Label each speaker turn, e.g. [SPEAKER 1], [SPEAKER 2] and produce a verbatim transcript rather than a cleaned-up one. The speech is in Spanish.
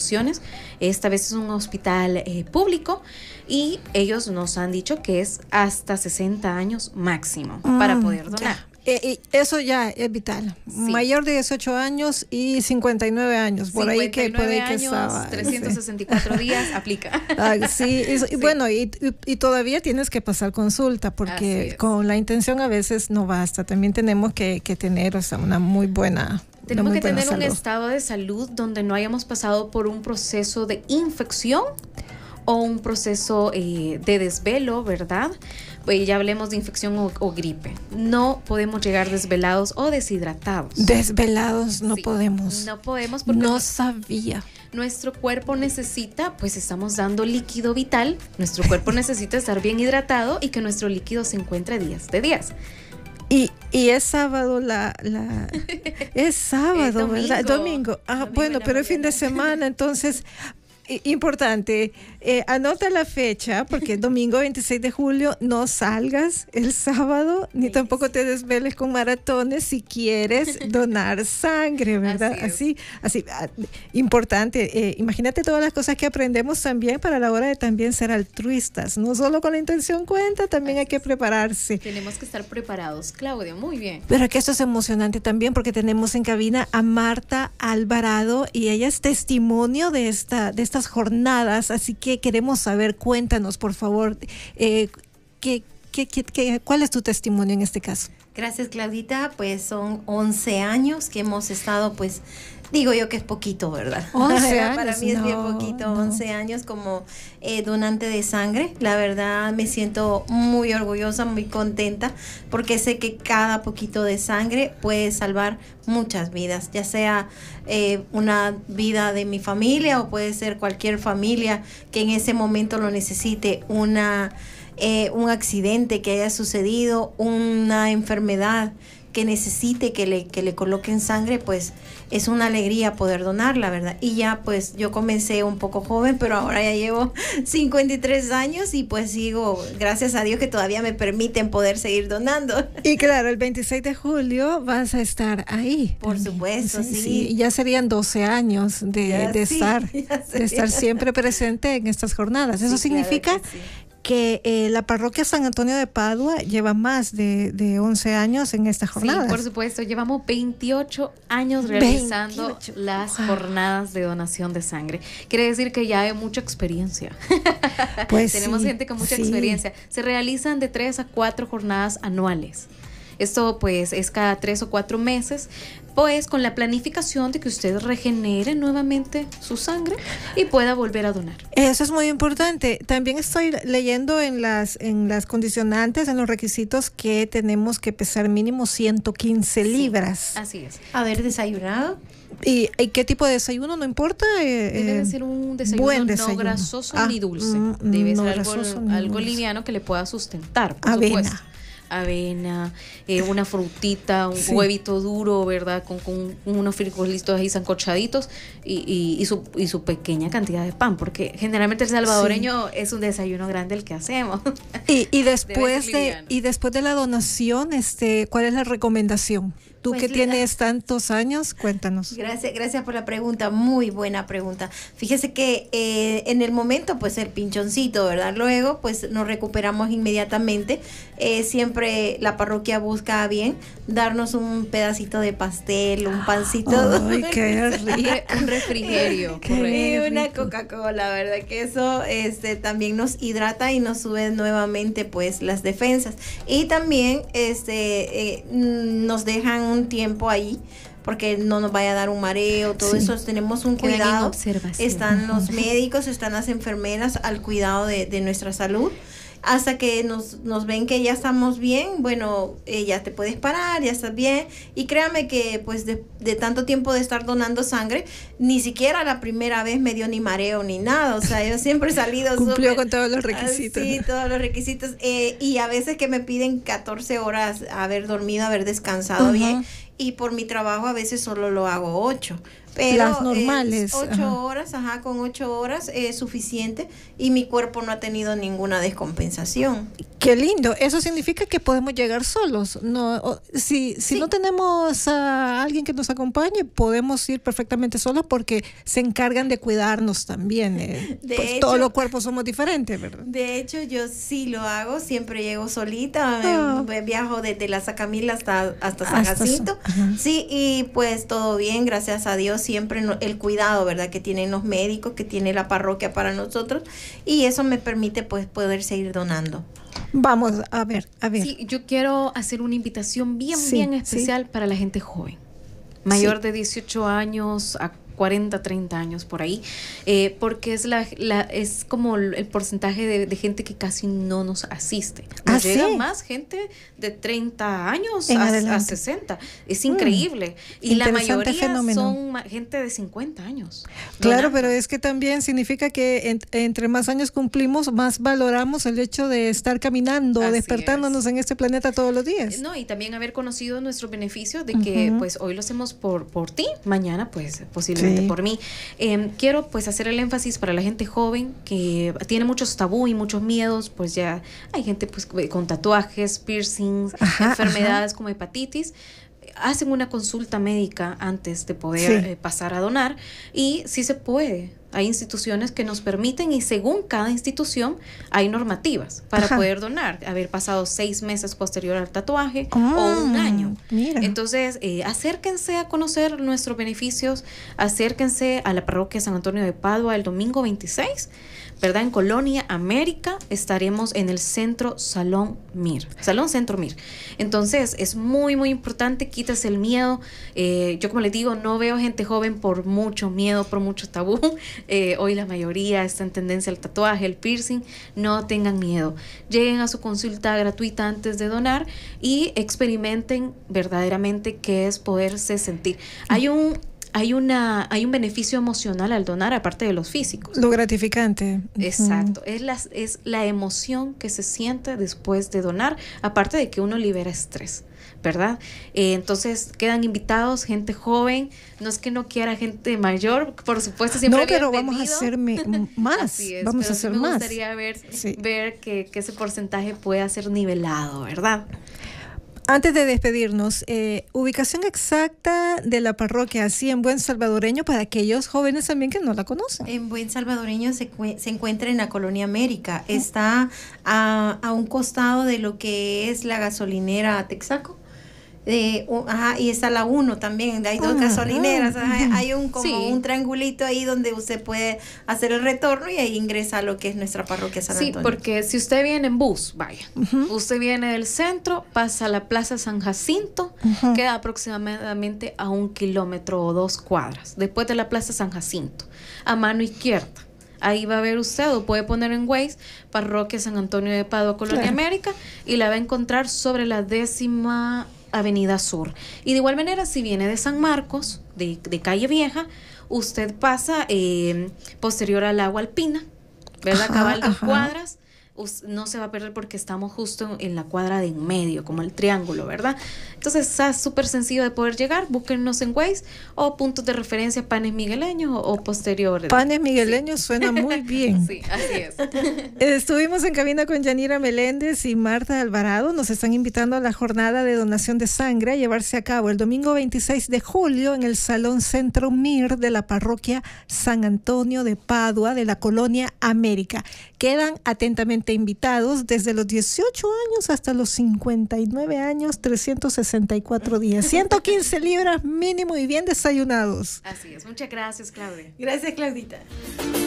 [SPEAKER 1] donaciones. Esta vez es un hospital eh, público y ellos nos han dicho que es hasta sesenta años máximo mm, para poder donar.
[SPEAKER 2] Ya. Eh, y eso ya es vital. Sí. Mayor de dieciocho años y cincuenta y nueve años. Por ahí que puede que estaba.
[SPEAKER 1] trescientos sesenta y cuatro sí. días aplica.
[SPEAKER 2] Ah, sí, y, sí, bueno, y, y todavía tienes que pasar consulta porque con la intención a veces no basta. También tenemos que, que tener, o sea, una muy buena.
[SPEAKER 1] Tenemos
[SPEAKER 2] muy
[SPEAKER 1] que tener
[SPEAKER 2] salud.
[SPEAKER 1] Un estado de salud donde no hayamos pasado por un proceso de infección o un proceso eh, de desvelo, ¿verdad? Pues ya hablemos de infección o, o gripe. No podemos llegar desvelados o deshidratados.
[SPEAKER 2] Desvelados no sí, podemos.
[SPEAKER 1] No podemos porque
[SPEAKER 2] no sabía.
[SPEAKER 1] Nuestro cuerpo necesita, pues estamos dando líquido vital. Nuestro cuerpo necesita estar bien hidratado y que nuestro líquido se encuentre días de días.
[SPEAKER 2] Y, y es sábado la, la es sábado, domingo, ¿verdad? Domingo. Ah, domingo bueno, pero es fin de semana, entonces importante, eh, anota la fecha porque domingo veintiséis de julio no salgas el sábado ni sí, tampoco sí. te desveles con maratones si quieres donar sangre, ¿verdad? Así, así, así importante. Eh, imagínate todas las cosas que aprendemos también para la hora de también ser altruistas. No solo con la intención cuenta, también así hay que prepararse.
[SPEAKER 1] Tenemos que estar preparados, Claudia, muy bien.
[SPEAKER 2] Pero que esto es emocionante también porque tenemos en cabina a Marta Alvarado y ella es testimonio de esta, de esta jornadas, así que queremos saber, cuéntanos por favor, eh, ¿qué, qué, qué, qué, ¿cuál es tu testimonio en este caso?
[SPEAKER 3] Gracias, Claudita, pues son once años que hemos estado, pues digo yo que es poquito, ¿verdad?
[SPEAKER 2] once años,
[SPEAKER 3] para mí es
[SPEAKER 2] no,
[SPEAKER 3] bien poquito,
[SPEAKER 2] no.
[SPEAKER 3] once años como eh, donante de sangre. La verdad me siento muy orgullosa, muy contenta, porque sé que cada poquito de sangre puede salvar muchas vidas, ya sea eh, una vida de mi familia o puede ser cualquier familia que en ese momento lo necesite, una eh, un accidente que haya sucedido, una enfermedad que necesite que le, que le coloquen sangre, pues es una alegría poder donarla, ¿verdad? Y ya pues yo comencé un poco joven, pero ahora ya llevo cincuenta y tres años y pues sigo, gracias a Dios que todavía me permiten poder seguir donando.
[SPEAKER 2] Y claro, el veintiséis de julio vas a estar ahí.
[SPEAKER 3] Por también. Supuesto, sí.
[SPEAKER 2] sí. sí. Ya serían doce años de,
[SPEAKER 3] ya,
[SPEAKER 2] de,
[SPEAKER 3] sí,
[SPEAKER 2] estar, de estar siempre presente en estas jornadas. Eso sí, significa
[SPEAKER 3] claro que sí.
[SPEAKER 2] que eh, la parroquia San Antonio de Padua lleva más de, de once años en esta jornada.
[SPEAKER 1] Sí, por supuesto, llevamos veintiocho años realizando veintiocho las wow. jornadas de donación de sangre. Quiere decir que ya hay mucha experiencia. Pues tenemos sí, gente con mucha sí. experiencia. Se realizan de tres a cuatro jornadas anuales. Esto pues es cada tres o cuatro meses, pues con la planificación de que usted regenere nuevamente su sangre y pueda volver a donar.
[SPEAKER 2] Eso es muy importante. También estoy leyendo en las en las condicionantes, en los requisitos, que tenemos que pesar mínimo ciento quince libras.
[SPEAKER 1] Sí, así es.
[SPEAKER 3] Haber desayunado.
[SPEAKER 2] ¿Y, ¿Y qué tipo de desayuno? No importa.
[SPEAKER 1] Eh, Debe de ser un desayuno,
[SPEAKER 2] buen
[SPEAKER 1] no
[SPEAKER 2] desayuno.
[SPEAKER 1] grasoso
[SPEAKER 2] ah,
[SPEAKER 1] ni dulce.
[SPEAKER 2] Mm,
[SPEAKER 1] Debe
[SPEAKER 2] no
[SPEAKER 1] ser
[SPEAKER 2] grasoso,
[SPEAKER 1] algo, algo
[SPEAKER 2] dulce.
[SPEAKER 1] liviano que le pueda sustentar, por
[SPEAKER 2] avena.
[SPEAKER 1] supuesto. Avena, eh, una frutita, un
[SPEAKER 2] sí.
[SPEAKER 1] huevito duro, ¿verdad? Con, con unos frijolitos ahí sancochaditos y, y, y, su, y su pequeña cantidad de pan, porque generalmente el salvadoreño sí. es un desayuno grande el que hacemos.
[SPEAKER 2] Y, y después de y después de la donación, este, ¿cuál es la recomendación? Tú pues que tienes tantos años, cuéntanos.
[SPEAKER 3] Gracias, gracias por la pregunta, muy buena pregunta. Fíjese que eh, en el momento, pues el pinchoncito, ¿verdad? Luego, pues nos recuperamos inmediatamente. Eh, siempre la parroquia busca bien darnos un pedacito de pastel, un pancito.
[SPEAKER 2] ¡Ay, qué rico!
[SPEAKER 1] Un refrigerio.
[SPEAKER 3] Y una Coca-Cola, ¿verdad? Que eso este, también nos hidrata y nos sube nuevamente, pues, las defensas. Y también este, eh, nos dejan un tiempo ahí porque no nos vaya a dar un mareo, todo sí. eso, tenemos un cuidado, están los médicos, están las enfermeras al cuidado de, de nuestra salud, hasta que nos, nos ven que ya estamos bien, bueno, eh, ya te puedes parar, ya estás bien, y créame que pues de, de tanto tiempo de estar donando sangre, ni siquiera la primera vez me dio ni mareo ni nada, o sea, yo siempre he salido
[SPEAKER 2] cumplió
[SPEAKER 3] super,
[SPEAKER 2] con todos los requisitos.
[SPEAKER 3] Sí, todos los requisitos, eh, y a veces que me piden catorce horas haber dormido, haber descansado uh-huh. bien, y por mi trabajo a veces solo lo hago ocho, Pero
[SPEAKER 2] las normales.
[SPEAKER 3] ocho ajá. horas, ajá, con ocho horas es suficiente y mi cuerpo no ha tenido ninguna descompensación.
[SPEAKER 2] Qué lindo. Eso significa que podemos llegar solos. No, o, si si sí. no tenemos a alguien que nos acompañe, podemos ir perfectamente solos porque se encargan de cuidarnos también. Eh.
[SPEAKER 3] De
[SPEAKER 2] pues
[SPEAKER 3] hecho,
[SPEAKER 2] todos los cuerpos somos diferentes, ¿verdad?
[SPEAKER 3] De hecho, yo sí lo hago. Siempre llego solita. Oh. Me, viajo desde la Sacamila hasta, hasta San hasta Jacinto. Su, sí, y pues todo bien, gracias a Dios. Siempre no, el cuidado, ¿verdad? Que tienen los médicos, que tiene la parroquia para nosotros. Y eso me permite pues poder seguir donando.
[SPEAKER 2] Vamos a ver, a ver.
[SPEAKER 1] Sí, yo quiero hacer una invitación bien, sí, bien especial sí. para la gente joven, mayor sí. de dieciocho años a cuarenta, treinta años por ahí, eh, porque es la, la es como el porcentaje de, de gente que casi no nos asiste. Nos
[SPEAKER 2] ¿Ah,
[SPEAKER 1] llega
[SPEAKER 2] sí?
[SPEAKER 1] más gente de treinta años a, a sesenta. Es increíble. Mm, y la mayoría fenómeno. son gente de cincuenta años.
[SPEAKER 2] Claro, donando. Pero es que también significa que en, entre más años cumplimos, más valoramos el hecho de estar caminando, Así despertándonos es. en este planeta todos los días.
[SPEAKER 1] No, y también haber conocido nuestros beneficios de que uh-huh. pues hoy lo hacemos por, por ti, mañana pues posiblemente sí. por mí. Eh, quiero pues hacer el énfasis para la gente joven que tiene muchos tabú y muchos miedos, pues ya hay gente pues con tatuajes, piercings, ajá, enfermedades ajá. como hepatitis. Hacen una consulta médica antes de poder sí. eh, pasar a donar y sí se puede. Hay instituciones que nos permiten y según cada institución hay normativas para Ajá. poder donar. Haber pasado seis meses posterior al tatuaje oh, o un año. Mira. Entonces, eh, acérquense a conocer nuestros beneficios. Acérquense a la parroquia San Antonio de Padua el domingo veintiséis. ¿Verdad? En Colonia América estaremos en el Centro Salón Mir, Salón Centro Mir. Entonces es muy muy importante, quítese el miedo. Eh, yo como les digo, no veo gente joven por mucho miedo, por mucho tabú. Eh, hoy la mayoría está en tendencia al tatuaje, el piercing. No tengan miedo. Lleguen a su consulta gratuita antes de donar y experimenten verdaderamente qué es poderse sentir. Hay un Hay una hay un beneficio emocional al donar aparte de los físicos.
[SPEAKER 2] Lo gratificante.
[SPEAKER 1] Exacto. Uh-huh. Es la, es la emoción que se siente después de donar, aparte de que uno libera estrés, ¿verdad? Eh, entonces quedan invitados, gente joven. No es que no quiera gente mayor, por supuesto, siempre
[SPEAKER 2] no, pero vamos a hacer me, más.
[SPEAKER 1] Así es,
[SPEAKER 2] vamos
[SPEAKER 1] pero
[SPEAKER 2] a hacer
[SPEAKER 1] sí me
[SPEAKER 2] más.
[SPEAKER 1] Me gustaría ver, sí. ver que, que ese porcentaje pueda ser nivelado, ¿verdad?
[SPEAKER 2] Antes de despedirnos, eh, ubicación exacta de la parroquia, así en Buen Salvadoreño, para aquellos jóvenes también que no la conocen.
[SPEAKER 3] En Buen Salvadoreño se, se encuentra en la Colonia América. Está a, a un costado de lo que es la gasolinera Texaco. Eh, uh, ajá, y está la uno también, hay dos ah, gasolineras, ah, ajá, hay un como sí. un triangulito ahí donde usted puede hacer el retorno y ahí ingresa a lo que es nuestra parroquia San Antonio.
[SPEAKER 1] Sí, porque si usted viene en bus, vaya, uh-huh. usted viene del centro, pasa a la Plaza San Jacinto, uh-huh. queda aproximadamente a un kilómetro o dos cuadras, después de la Plaza San Jacinto, a mano izquierda. Ahí va a ver usted, o puede poner en Waze, Parroquia San Antonio de Padua, Colonia claro. América, y la va a encontrar sobre la décima Avenida Sur. Y de igual manera, si viene de San Marcos, de, de Calle Vieja, usted pasa eh, posterior al Agua Alpina, ¿verdad? Ajá, cabal dos ajá. cuadras. No se va a perder porque estamos justo en la cuadra de en medio, como el triángulo, ¿verdad? Entonces es súper sencillo de poder llegar. Búsquennos en Waze o puntos de referencia Panes Migueleños o, o posteriores.
[SPEAKER 2] Panes Migueleños sí. suena muy bien.
[SPEAKER 1] Sí, así es.
[SPEAKER 2] Estuvimos en cabina con Yanira Meléndez y Marta Alvarado. Nos están invitando a la jornada de donación de sangre a llevarse a cabo el domingo veintiséis de julio en el Salón Centro Mir de la parroquia San Antonio de Padua de la Colonia América. Quedan atentamente invitados desde los dieciocho años hasta los cincuenta y nueve años, trescientos sesenta y cuatro días, ciento quince libras mínimo y bien desayunados.
[SPEAKER 1] Así es. Muchas gracias, Claudia.
[SPEAKER 3] Gracias, Claudita.